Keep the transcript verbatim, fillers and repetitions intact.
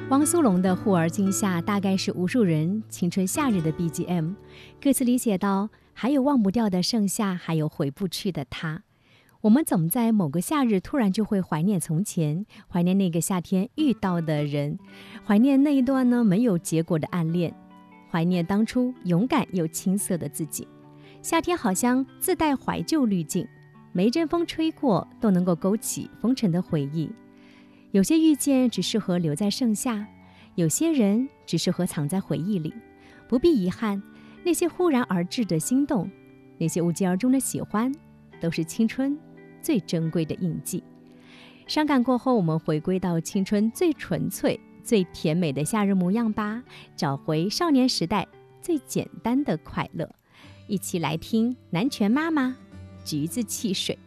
汪苏泷的《忽而今夏》大概是无数人青春夏日的 B G M。 歌词里写道，还有忘不掉的盛夏，还有回不去的他。我们总在某个夏日突然就会怀念从前，怀念那个夏天遇到的人，怀念那一段呢没有结果的暗恋，怀念当初勇敢又青涩的自己。夏天好像自带怀旧滤镜，每一阵风吹过都能够勾起风尘的回忆。有些遇见只适合留在盛夏，有些人只适合藏在回忆里。不必遗憾，那些忽然而至的心动，那些无疾而终的喜欢，都是青春最珍贵的印记。伤感过后，我们回归到青春最纯粹最甜美的夏日模样吧，找回少年时代最简单的快乐。一起来听南拳妈妈橘子汽水。